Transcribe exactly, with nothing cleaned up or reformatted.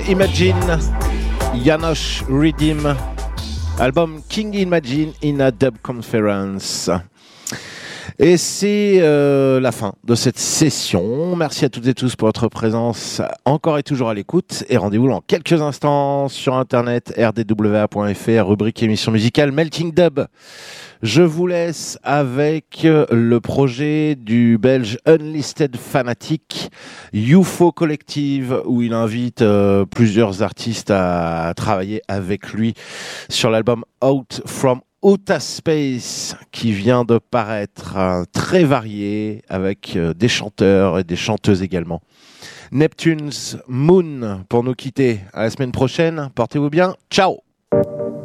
Imagine, Janosch Redeem, album King Imagine in a Dub Conference. Et c'est euh, la fin de cette session. Merci à toutes et tous pour votre présence encore et toujours à l'écoute. Et rendez-vous dans quelques instants sur internet, r d w a point f r, rubrique émission musicale Melting Dub. Je vous laisse avec le projet du Belge Unlisted Fanatic, U F O Collective, où il invite euh, plusieurs artistes à travailler avec lui sur l'album Out From Outer Space, qui vient de paraître, euh, très varié, avec euh, des chanteurs et des chanteuses également. Neptune's Moon pour nous quitter. À la semaine prochaine. Portez-vous bien. Ciao.